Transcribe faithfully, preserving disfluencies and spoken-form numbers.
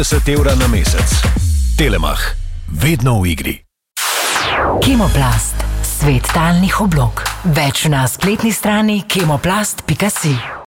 deset evra na mesec. Telemach. Vedno v igri. Kemoplast. Svet talnih oblog. Več na spletni strani kemoplast pika si.